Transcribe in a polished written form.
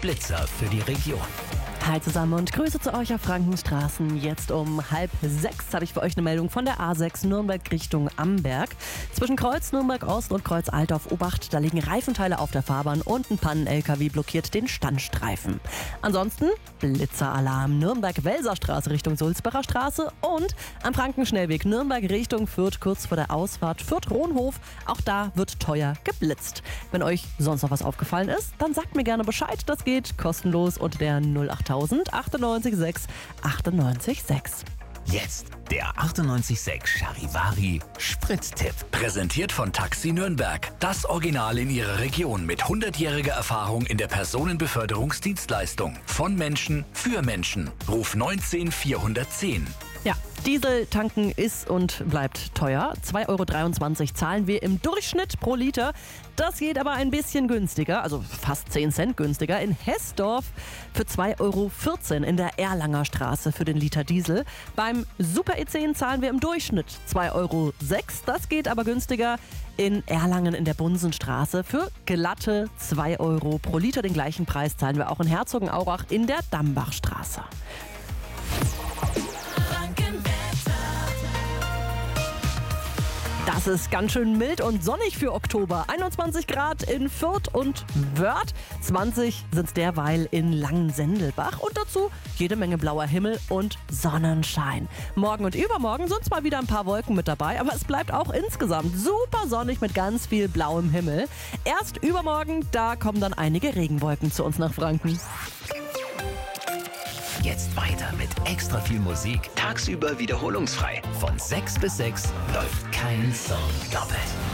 Blitzer für die Region. Hi zusammen und Grüße zu euch auf Frankenstraßen. Jetzt um 5:30 habe ich für euch eine Meldung von der A6 Nürnberg Richtung Amberg. Zwischen Kreuz Nürnberg Ost und Kreuz Altdorf Obacht, da liegen Reifenteile auf der Fahrbahn und ein Pannen-LKW blockiert den Standstreifen. Ansonsten Blitzeralarm Nürnberg-Welser-Straße Richtung Sulzbacher Straße und am Frankenschnellweg Nürnberg Richtung Fürth kurz vor der Ausfahrt Fürth-Rohnhof. Auch da wird teuer geblitzt. Wenn euch sonst noch was aufgefallen ist, dann sagt mir gerne Bescheid. Das geht kostenlos unter der 08000 98 6 98 6. Jetzt der 98.6 Charivari Sprit-Tipp. Präsentiert von Taxi Nürnberg. Das Original in ihrer Region mit 100-jähriger Erfahrung in der Personenbeförderungsdienstleistung. Von Menschen für Menschen. Ruf 19 410. Ja, Diesel tanken ist und bleibt teuer. 2,23 € zahlen wir im Durchschnitt pro Liter. Das geht aber ein bisschen günstiger, also fast 10 Cent günstiger, in Hessdorf für 2,14 € in der Erlanger Straße für den Liter Diesel. Beim Super E10 zahlen wir im Durchschnitt 2,06 €. Das geht aber günstiger in Erlangen in der Bunsenstraße für glatte 2 € pro Liter. Den gleichen Preis zahlen wir auch in Herzogenaurach in der Dambachstraße. Das ist ganz schön mild und sonnig für Oktober. 21 Grad in Fürth und Wörth, 20 sind es derweil in Langensendelbach und dazu jede Menge blauer Himmel und Sonnenschein. Morgen und übermorgen sind zwar wieder ein paar Wolken mit dabei, aber es bleibt auch insgesamt super sonnig mit ganz viel blauem Himmel. Erst übermorgen, da kommen dann einige Regenwolken zu uns nach Franken. Jetzt weiter mit extra viel Musik. Tagsüber wiederholungsfrei. Von 6 bis 6 läuft kein Song doppelt.